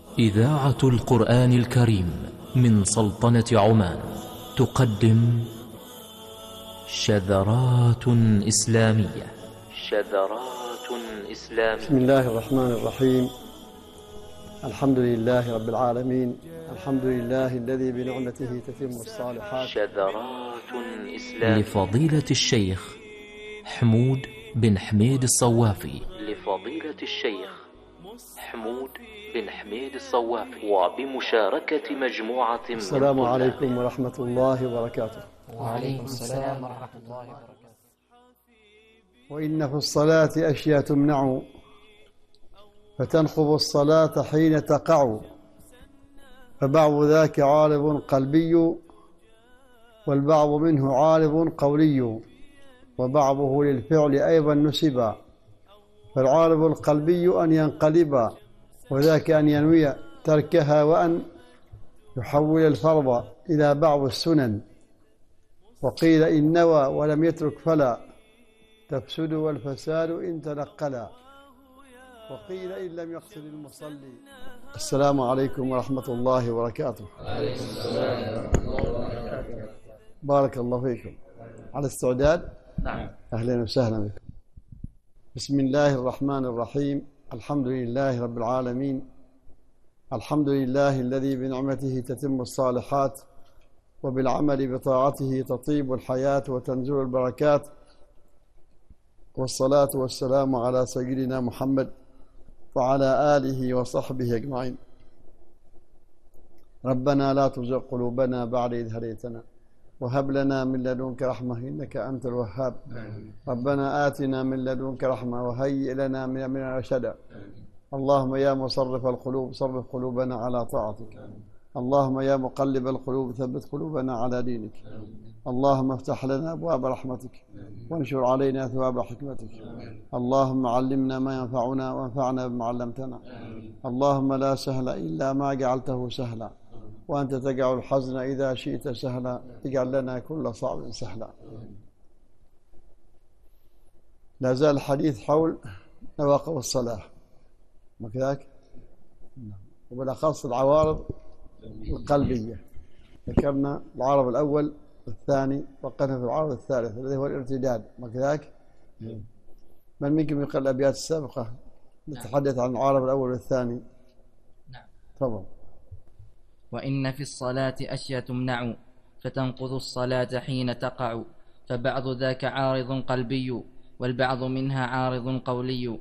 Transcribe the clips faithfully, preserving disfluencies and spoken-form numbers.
إذاعة القرآن الكريم من سلطنة عمان تقدم شذرات إسلامية. شذرات إسلامية. بسم الله الرحمن الرحيم. الحمد لله رب العالمين. الحمد لله الذي بنعمته تتم الصالحات. شذرات إسلامية لفضيلة الشيخ حمود بن حميد الصوافي. لفضيلة الشيخ حمود بن حميد الصوافي وبمشاركة مجموعة من السلام عليكم ورحمة الله وبركاته. وعليكم السلام ورحمة الله وبركاته. وإن في الصلاة أشياء تمنع فتنخب الصلاة حين تقع، فبعض ذاك عارض قلبي والبعض منه عارض قولي، وبعضه للفعل أيضا نسبا، فالعارض القلبي أن ينقلب، وذاك أن ينوي تركها وأن يحول الفرض إلى بعض السنن، وقيل إن نوى ولم يترك فلا تفسد والفساد إن تنقلا، وقيل إن لم يقصد المصلي. السلام عليكم ورحمة الله وبركاته. بارك الله فيكم. على استعداد؟ نعم. أهلا وسهلا بكم. بسم الله الرحمن الرحيم. الحمد لله رب العالمين. الحمد لله الذي بنعمته تتم الصالحات، وبالعمل بطاعته تطيب الحياة وتنزل البركات، والصلاة والسلام على سيدنا محمد وعلى آله وصحبه أجمعين. ربنا لا تزغ قلوبنا بعد إذ هديتنا وهب لنا من لدنك رحمة إنك أنت الوهاب. ربنا آتنا من لدنك رحمة وهيئ لنا من أمرنا رشدا. اللهم يا مصرف القلوب صرف قلوبنا على طاعتك. اللهم يا مقلب القلوب ثبت قلوبنا على دينك. اللهم افتح لنا أبواب رحمتك وانشر علينا ثواب حكمتك. اللهم علمنا ما ينفعنا وانفعنا بما علمتنا. اللهم لا سهل إلا ما جعلته سهلا، وأنت تجعل الحزن إذا شئت سهلا، اجعل لنا كل صعب سهلا. لا زال الحديث حول نواقض الصلاة وكذلك، وبالأخص العوارض القلبية. ذكرنا العارض الأول والثاني، وقفنا في العارض الثالث الذي هو الارتداد وكذلك. من منكم يقرأ الأبيات السابقة نتحدث عن العارض الأول والثاني؟ نعم. تفضل. وإن في الصلاة أشياء تمنع فتنقض الصلاة حين تقع، فبعض ذاك عارض قلبي والبعض منها عارض قولي،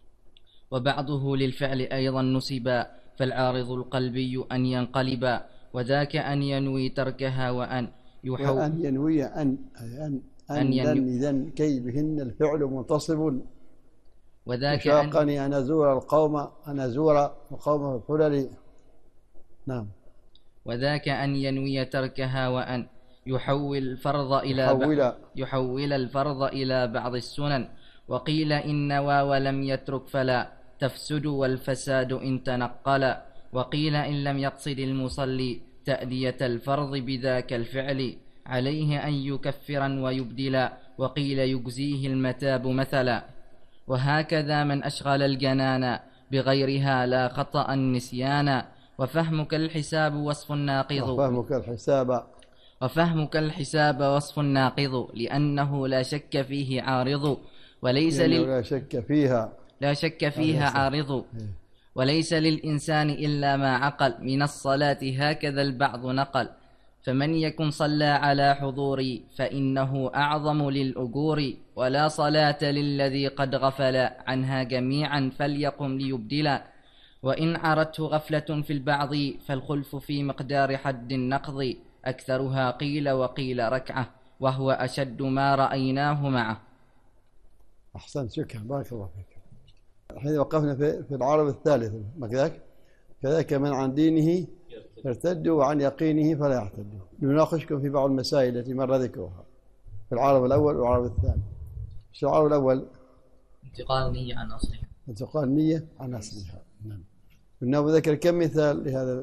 وبعضه للفعل أيضا نسبا، فالعارض القلبي أن ينقلبا، وذاك أن ينوي تركها وأن يحول أن ينوي أن أن أن إذن كي بهن الفعل منتصب، وذاك شاقني أن أزور القوم أن أزور القوم في الحلل. نعم. وذاك أن ينوي تركها وأن يحول الفرض إلى يحول, يحول الفرض إلى بعض السنن، وقيل إن نوى ولم يترك فلا تفسد والفساد إن تنقل، وقيل إن لم يقصد المصلي تأدية الفرض بذاك الفعل عليه أن يكفرا ويبدلا، وقيل يجزيه المتاب مثلا. وهكذا من أشغل الجنان بغيرها لا خطأ نسيانا، وفهمك الحساب وصف ناقض وفهمك الحساب وفهمك الحساب وصف ناقض لأنه لا شك فيه عارض، وليس لل... لا شك فيها لا شك فيها عارض، وليس للإنسان إلا ما عقل من الصلاة هكذا البعض نقل، فمن يكن صلى على حضور فإنه أعظم للأجور، ولا صلاة للذي قد غفل عنها جميعا فليقم ليبدلا، وإن عرته غفلة في البعض فالخلف في مقدار حد النقض، أكثرها قيل وقيل ركعة وهو أشد ما رأيناه معه. أحسنت، شكرا، بارك الله فيك. الحين وقفنا في في العارض الثالث كذلك كذلك من عن دينه يرتد وعن يقينه فلا يعتد. نناقشكم في بعض المسائل التي مر ذكرها في العارض الأول والعارض الثاني. في العارض الأول انتقال النية عن أصلها. انتقال النية عن أصلها. نعم. والنووي ذكر كم مثال لهذا؟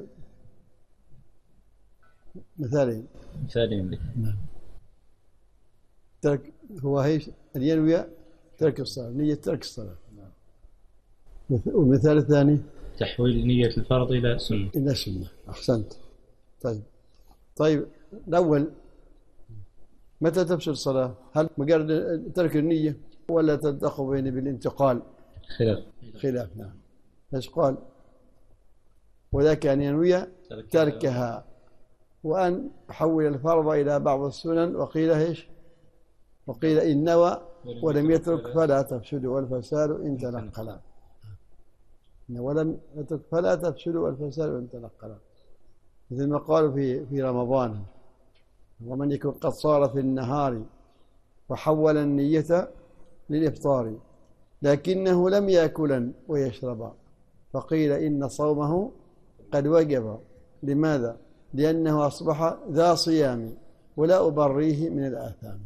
مثالين. مثالين. نعم. ترك هو هيش أن ينوي ترك الصلاة، نية ترك الصلاة. والمثال الثاني تحويل نية الفرض إلى سنة. إلى سنة، أحسنت. طيب طيب الأول متى تفسد الصلاة؟ هل مجرد ترك النية ولا تدخل بين بالانتقال؟ خلاف خلاف نعم. ايش قال؟ وذاك أن ينوي تركها وأن يحول الفرض إلى بعض السنن. وقيل ايش؟ وقيل إن نوى ولم يترك فلا تفسد والفساد إن تنقلا. ولم يترك فلا تفسد والفساد إن تنقلا، مثل ما قالوا في في رمضان: ومن يكن قد صار في النهار وحول النية للإفطار لكنه لم يأكلا ويشربا فقيل إن صومه قد وجب. لماذا؟ لأنه أصبح ذا صيام ولا أبريه من الآثام.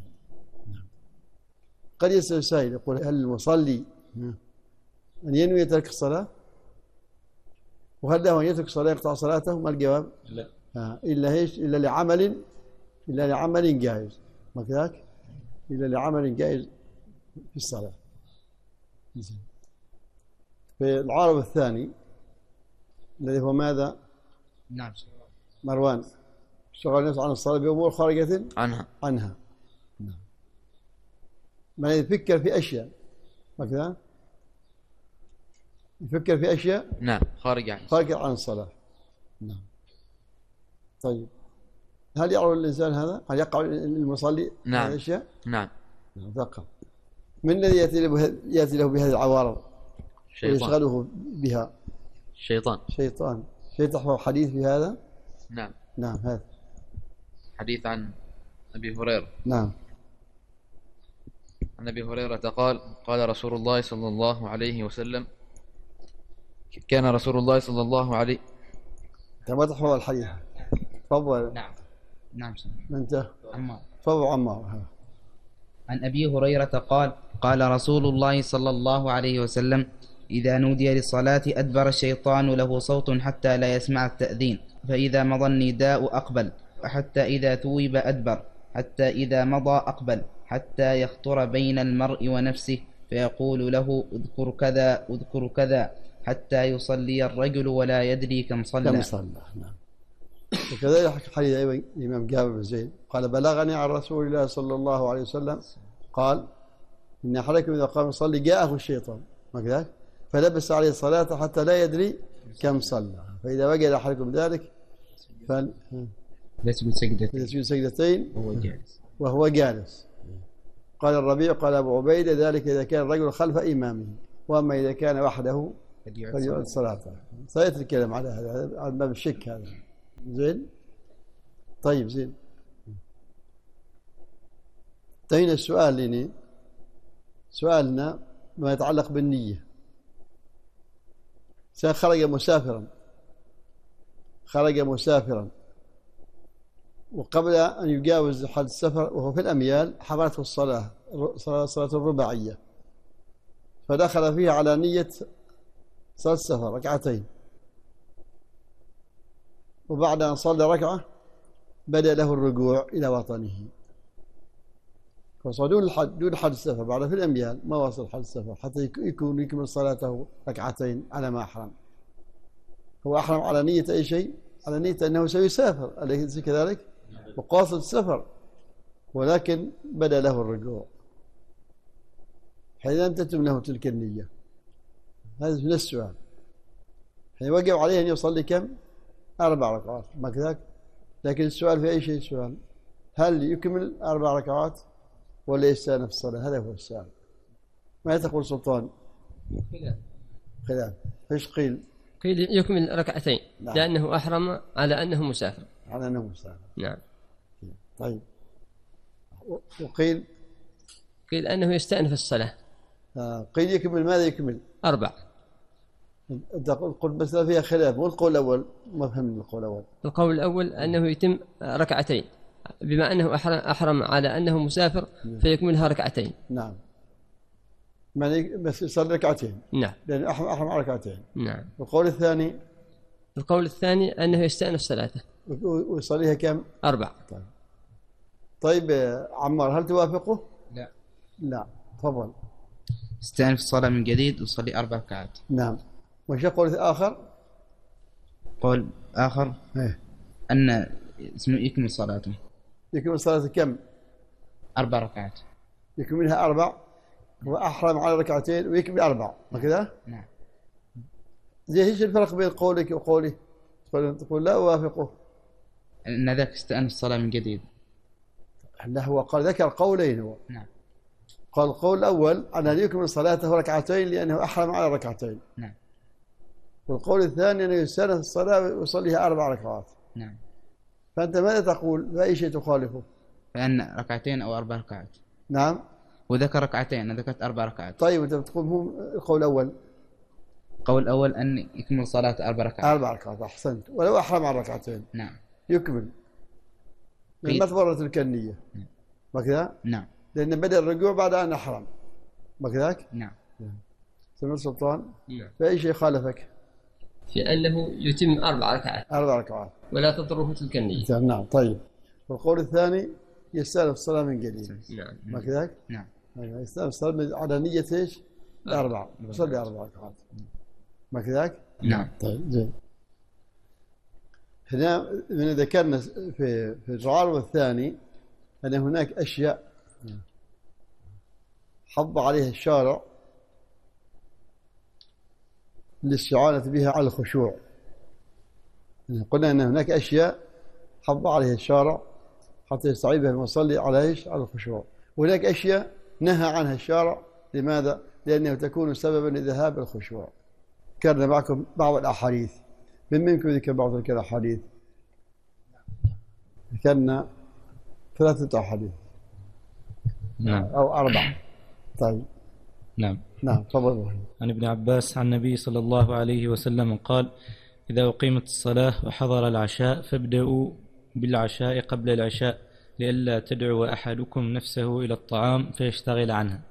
قد يسأل سائل يقول: هل المصلي أن ينوي ترك الصلاة؟ وهل له أن يترك الصلاة يقطع صلاته؟ ما الجواب؟ لا. آه إلا ايش؟ إلا لعمل إلا لعمل جائز، ما كذاك؟ إلا لعمل جائز في الصلاة. في العارض الثاني الذي هو ماذا؟ نعم مروان: اشتغل الناس عن الصلاة بأمور خارجة عنها عنها. نعم. ما يفكر في أشياء، ما كذا؟ يفكر في أشياء نعم خارج عن خارج عن الصلاة. نعم. طيب هل يعرف الإنسان هذا؟ هل يقع المصلي نعم هذه الأشياء؟ نعم نعم ذكر. من الذي يأتي له يأتي له بهذه العوارض ويشغله بها؟ الشيطان. شيطان. شيء تحفظ حديث في هذا؟ نعم نعم. هذا حديث عن أبي هريرة. نعم. عن أبي هريرة قال: قال رسول الله صلى الله عليه وسلم: كان رسول الله صلى الله عليه. أنت ما تحفظ الحديث. تفضل. نعم نعم أنت عمار. تفضل عمار. عن أبي هريرة قال: قال رسول الله صلى الله عليه وسلم: إذا نودي للصلاة أدبر الشيطان له صوت حتى لا يسمع التأذين، فإذا مضى النداء أقبل، وحتى إذا ثوب أدبر، حتى إذا مضى أقبل، حتى يخطر بين المرء ونفسه فيقول له: اذكر كذا اذكر كذا، حتى يصلي الرجل ولا يدري كم صلى. كم صلى. نعم. وكذلك حديث أيضا الإمام جابر بن زيد قال: بلغني عن رسول الله صلى الله عليه وسلم قال: إن أحدكم إذا قام يصلي جاءه الشيطان، ما كذلك؟ فلبس عليه الصلاة حتى لا يدري كم صلى، فإذا وجد أحدكم ذلك فل يسجد سجدتين يسجد سجدتين وهو جالس وهو جالس. قال الربيع: قال أبو عبيدة: ذلك إذا كان الرجل خلف إمامه، وأما إذا كان وحده فليعد صلاته. سيأتي الكلام على هذا، على باب الشك هذا. زين. طيب زين. انتهينا السؤال لنا. سؤالنا ما يتعلق بالنية. خرج مسافرا خرج مسافرا وقبل أن يجاوز حد السفر وهو في الأميال حضرته الصلاة صلاة الرباعية، فدخل فيها على نية صلاة السفر ركعتين، وبعد أن صلى ركعة بدأ له الرجوع إلى وطنه، فصار دون الحد دون حد السفر، بعد في الأميال ما وصل حد السفر حتى يكون يكمل صلاته ركعتين على ما أحرم. هو أحرم على نية أي شيء؟ على نية أنه سيسافر، أليس كذلك؟ وقاصد السفر، ولكن بدأ له الرجوع حين لم تتم له تلك النية. هذا من السؤال. حين وجب عليه أن يصلي كم؟ أربع ركعات، ما كذلك؟ لكن السؤال في أي شيء؟ السؤال هل يكمل أربع ركعات ولا يستأنف الصلاة؟ هذا هو السؤال. ما تقول سلطان؟ خلاف. خلاف. ايش قيل؟ قيل يكمل ركعتين. نعم. لأنه أحرم على أنه مسافر. على أنه مسافر. نعم. طيب. وقيل؟ قيل أنه يستأنف الصلاة. آه. قيل يكمل ماذا يكمل؟ أربع. أنت قلت بس فيها خلاف، والقول الأول ما فهمنا. القول الأول القول الأول أنه يتم ركعتين، بما أنه أحرم على أنه مسافر فيكملها ركعتين. نعم. يعني بس يصلي ركعتين. نعم. لأن أحرم أحرم على ركعتين. نعم. القول الثاني؟ القول الثاني أنه يستأنف صلاته ويصليها كم؟ أربع. طيب. طيب عمار هل توافقه؟ لا. لا. تفضل. استأنف الصلاة من جديد وصلي أربع ركعات. نعم. وش قول آخر؟ قول آخر إيه؟ أن اسمه يكمل صلاته. يكمل صلاته كم؟ أربع ركعات. يكملها أربع وأحرم على ركعتين ويكمل أربع، هكذا؟ نعم. زي ايش الفرق بين قولك وقولي؟ تقول تقول لا أوافقه. أن ذاك استأنف الصلاة من جديد. لا، هو قال ذكر قولين هو. نعم. قال القول الأول أن يكمل صلاته ركعتين لأنه أحرم على ركعتين. نعم. والقول الثاني أنه يستأنف الصلاة ويصليها أربع ركعات. نعم. فأنت ماذا تقول؟ فأي شيء تخالفه؟ فأن ركعتين أو أربع ركعات. نعم. وذكر ركعتين، أنا ذكرت أربع ركعات. طيب أنت بتقول هو القول الأول. القول الأول أن يكمل صلاة أربع ركعات. أربع ركعات، أحسنت، ولو أحرم على ركعتين. نعم. يكمل. من قيد. ما تبررت الكنية. ما كذا؟ نعم. لأن بدأ الرجوع بعد أن أحرم. ما كذاك؟ نعم. سمعت سلطان؟ نعم. فأي شيء خالفك؟ في أنه يتم أربع ركعات أربع ركعات. ولا تضره تلك النية. نعم. طيب. والقول الثاني يستأنف الصلاة من جديد. نعم. ما كذاك؟ نعم. يستأنف الصلاة على نية إيش؟ أربع. يصلي أربع ركعات. ما كذاك؟ نعم. طيب زين. هنا من ذكرنا في في العارض الثاني أن هناك أشياء حض عليها الشارع للاستعانة بها على الخشوع. قلنا أن هناك أشياء حض عليها الشارع حتى يستعين بها المصلي على إيش؟ على الخشوع. وهناك أشياء نهى عنها الشارع. لماذا؟ لأنه تكون سببا لذهاب الخشوع. ذكرنا معكم بعض الأحاديث. من منكم ذكر بعض تلك الأحاديث؟ ذكرنا ثلاثة أحاديث. نعم. أو أربعة. طيب. نعم. نعم تفضل. عن ابن عباس عن النبي صلى الله عليه وسلم قال: إذا أقيمت الصلاة وحضر العشاء فابدأوا بالعشاء قبل العشاء لئلا تدعو أحدكم نفسه إلى الطعام فيشتغل عنها.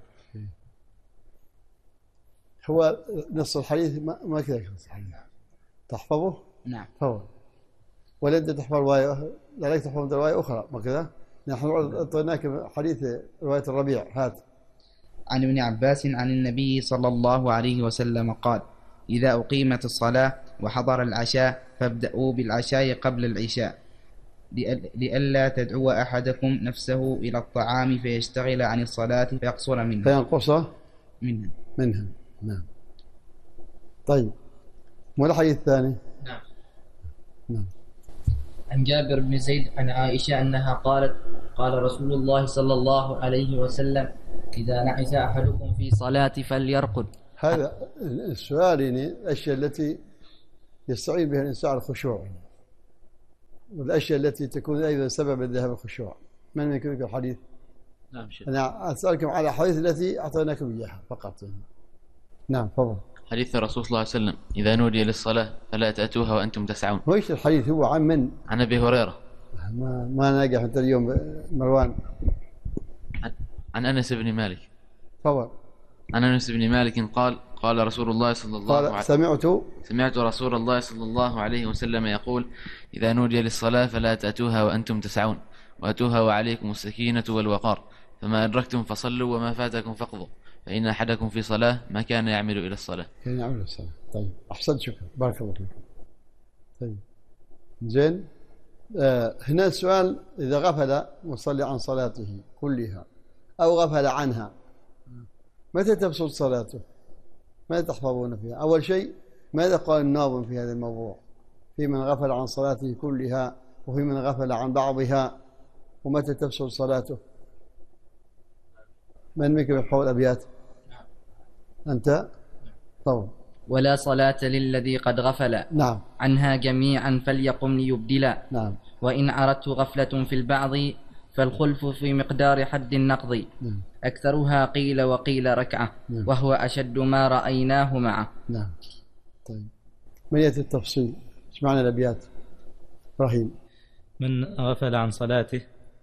هو نص الحديث ما ما كذا نص الحديث. تحفظه؟ نعم. تفضل. ولا أنت تحفظ رواية؟ لا لك تحفظ رواية أخرى ما كذا؟ نحن أعطيناك حديث رواية الربيع. هات. عن ابن عباس عن النبي صلى الله عليه وسلم قال: إذا أقيمت الصلاة وحضر العشاء فابدأوا بالعشاء قبل العشاء لئلا تدعو أحدكم نفسه إلى الطعام فيشتغل عن الصلاة فيقصر منها. فينقص منها. منها. نعم. طيب. ما الحديث الثاني؟ نعم. نعم. عن جابر بن زيد عن عائشة أنها قالت: قال رسول الله صلى الله عليه وسلم: إذا نعس أحدكم في صلاة فليرقد. هذا السؤال يعني الأشياء التي يستعين بها الإنسان على الخشوع، والأشياء التي تكون أيضا سبب ذهاب الخشوع. من يمكن لكم الحديث؟ نعم شيخ. أنا أسألكم على الحديث التي أعطيناكم إياها فقط. نعم تفضل. حديث الرسول صلى الله عليه وسلم: إذا نودي للصلاة فلا تأتوها وأنتم تسعون. وإيش الحديث؟ هو عن من؟ عن أبي هريرة. ما ما ناقح أنت اليوم مروان. عن, عن أنس بن مالك. تفضل. عن أنس بن مالك قال: قال رسول الله صلى الله عليه وسلم: سمعت سمعت رسول الله صلى الله عليه وسلم يقول: إذا نودي للصلاة فلا تأتوها وأنتم تسعون، وأتوها وعليكم السكينة والوقار، فما أدركتم فصلوا وما فاتكم فاقضوا، فإن أحدكم في صلاة ما كان يعمل إلى الصلاة. كان يعمل الصلاة. طيب أحسنت، شكرا، بارك الله فيك. طيب زين. آه هنا السؤال: إذا غفل مصلي عن صلاته كلها أو غفل عنها متى تبطل صلاته؟ ماذا تحفظون فيها؟ أول شيء ماذا قال الناظم في هذا الموضوع؟ في من غفل عن صلاته كلها وفي من غفل عن بعضها، ومتى تبطل صلاته؟ من منكم يحفظ الأبيات؟ أنت؟ طبعا. ولا صلاة للذي قد غفل نعم عنها جميعا فليقم ليبدلا. نعم. وإن أردت غفلة في البعض فالخلف في مقدار حد النقض. نعم. أكثرها قيل وقيل ركعة. نعم. وهو أشد ما رأيناه معه. نعم. طيب من يأتي التفصيل؟ ايش معنى الأبيات؟ رحيم. من غفل عن صلاته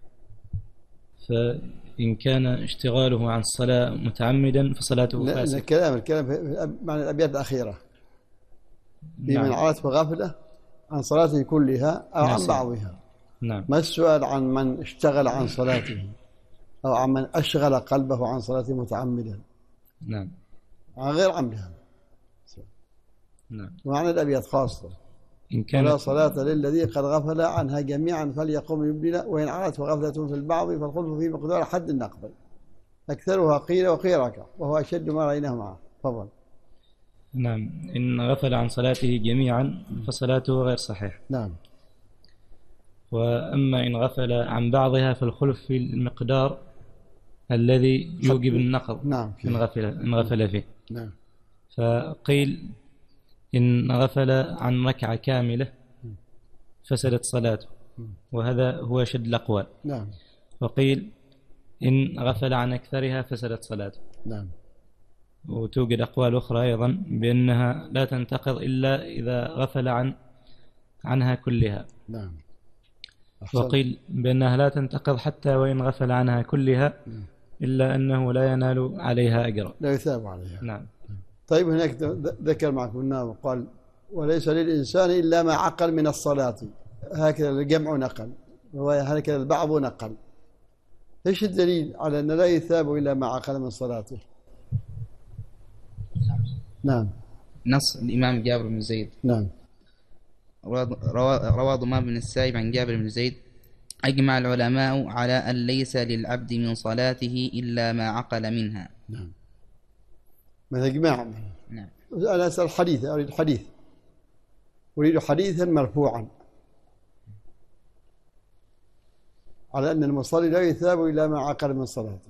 فإن كان اشتغاله عن الصلاة متعمدا فصلاته فاسدة. الكلام الكلام في معنى الأبيات الأخيرة. في نعم. من عرف غفلة عن صلاته كلها أو عن بعضها. نعم. ما السؤال عن من اشتغل عن صلاته أو عن من أشغل قلبه عن صلاته متعمدا. نعم. عن غير عمدها. نعم. ومعنى الأبيات خاصة إن كانت ولا صلاة للذي قد غفل عنها جميعا فليقوم يبدل، وإن عادت وغفلة في البعض فالخلف في مقدار حد النقض، أكثرها قيل وقيل ركع وهو أشد ما رأيناه معه. تفضل. نعم. إن غفل عن صلاته جميعا فصلاته غير صحيحة. نعم. وأما إن غفل عن بعضها فالخلف في المقدار الذي يوجب النقض. نعم. إن غفل إن غفل فيه. نعم. فقيل إن غفل عن ركعة كاملة فسدت صلاته، وهذا هو شد الأقوال. نعم. وقيل إن غفل عن أكثرها فسدت صلاته. نعم. وتوجد أقوال أخرى أيضا بأنها لا تنتقض إلا إذا غفل عن عنها كلها. نعم. وقيل بأنها لا تنتقض حتى وإن غفل عنها كلها إلا أنه لا ينال عليها أجرا، لا يثاب عليها. نعم. طيب هناك ذكر معكم الناظم قال وليس للإنسان إلا ما عقل من الصلاة، هكذا الجمع نقل، وهكذا البعض نقل. ايش الدليل على أن لا يثاب إلا ما عقل من صلاته؟ نعم. نص الإمام جابر بن زيد. نعم. روى ضمام بن السائب عن جابر بن زيد: أجمع العلماء على أن ليس للعبد من صلاته إلا ما عقل منها. نعم. ما إجماع. نعم. أنا أسأل حديث، أريد حديث، أريد حديثا مرفوعا على أن المصلي لا يثاب إلا ما عقل من صلاته.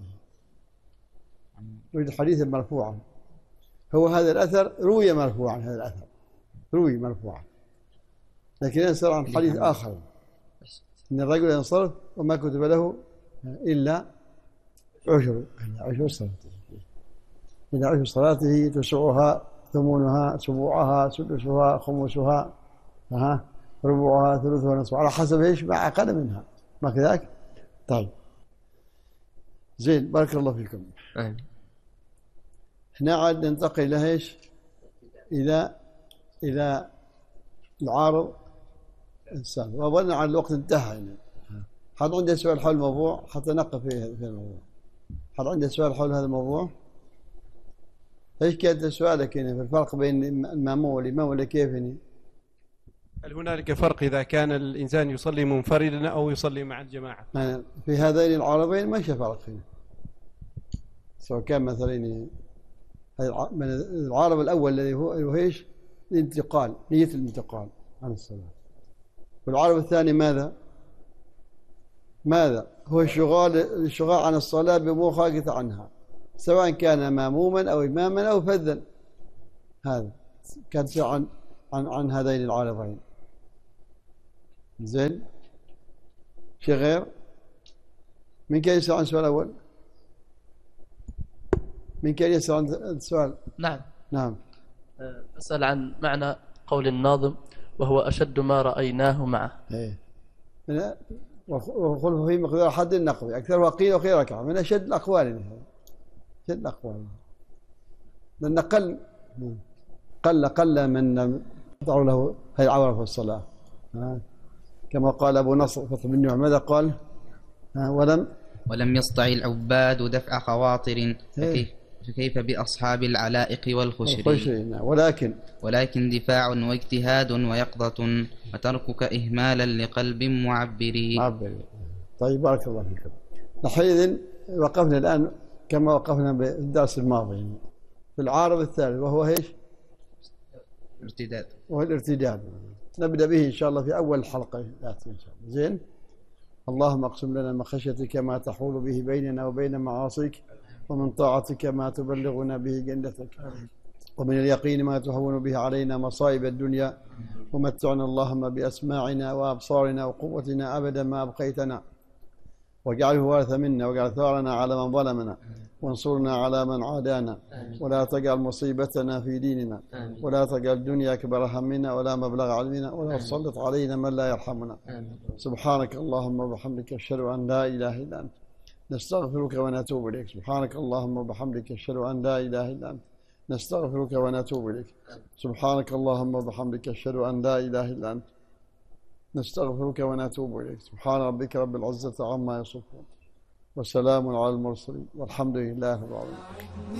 أريد حديثا مرفوعا. هو هذا الأثر روي مرفوعا، هذا الأثر روي مرفوعا، لكن ينصر عن حديث آخر إن الرجل ينصرف وما كتب له إلا عشر عشر صلاته، إلا عشر صلاته تسعها ثمونها سبوعها سدسها خمسها ها ربعها ثلثها نصفها، على حسب ايش ما عقل منها، ما كذلك؟ طيب زين، بارك الله فيكم. آمين. احنا عاد ننتقل الى ايش؟ الى الى العارض السابق، وظن على الوقت انتهى يعني. حد عنده سؤال حول الموضوع حتى نقف في في الموضوع؟ حد عنده سؤال حول هذا الموضوع؟ ايش كان سؤالك هنا في الفرق بين الماموم والامام ولا كيف يعني؟ هل هنالك فرق إذا كان الإنسان يصلي منفردا أو يصلي مع الجماعة؟ في هذين العارضين ما فرق هنا، سواء كان مثلا من العارض الأول الذي هو ايش؟ الانتقال، نية الانتقال عن الصلاة، والعارض الثاني ماذا؟ ماذا؟ هو الشغال الشغال عن الصلاة بمخالفة عنها، سواء كان ماموما أو إماما أو فذا. هذا كان عن عن عن هذين العارضين. زين، شيء غير؟ من كان يسأل عن السؤال الأول؟ من كان يسأل عن السؤال؟ نعم. نعم. أسأل عن معنى قول الناظم وهو أشد ما رأيناه معه. إيه. والخلف في مقدار حد النقض، أكثرها قيل وقيل ركعة، من أشد الأقوال. أشد الأقوال لأن قل قل قل من ضعوا له هي العورة في الصلاة، كما قال أبو نصر فتح بن نعم. ماذا قال؟ ولم ولم يستطع العباد دفع خواطر، فكيف, فكيف بأصحاب العلائق والخشرين. ولكن ولكن دفاع واجتهاد ويقظة وتركك إهمالا لقلب معبر. معبر. طيب بارك الله فيكم. نحيذ وقفنا الآن كما وقفنا بالدرس الماضي في العارض الثالث وهو ايش؟ ارتداد. وهو الارتداد. نبدأ به إن شاء الله في أول حلقة الآتية إن شاء الله. زين. اللهم اقسم لنا من خشيتك ما تحول به بيننا وبين معاصيك، ومن طاعتك ما تبلغنا به جنتك، ومن اليقين ما تهون به علينا مصائب الدنيا، ومتعنا اللهم بأسماعنا وأبصارنا وقوتنا أبدا ما أبقيتنا، واجعله وارث منا، واجعل ثارنا على من ظلمنا، وانصرنا على من عادانا، ولا تجعل مصيبتنا في ديننا، ولا تجعل الدنيا أكبر همنا ولا مبلغ علمنا، ولا تسلط علينا من لا يرحمنا. سبحانك اللهم وبحمدك أشهد أن لا إله إلا أنت نستغفرك ونتوب إليك. سبحانك اللهم وبحمدك أشهد أن لا إله إلا أنت نستغفرك ونتوب إليك. سبحانك اللهم وبحمدك أشهد أن لا إله إلا أنت نستغفرك ونتوب إليك. سبحان ربك رب العزة عما يصفون، وسلام على المرسلين، والحمد لله رب العالمين.